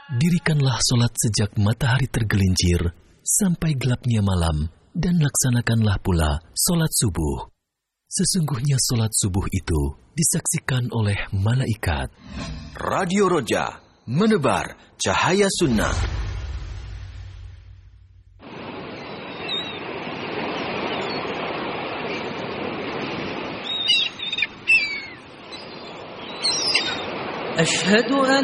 Dirikanlah solat sejak matahari tergelincir sampai gelapnya malam, dan laksanakanlah pula solat subuh. Sesungguhnya solat subuh itu disaksikan oleh malaikat. Radio Roja, menebar cahaya sunnah. أشهد أن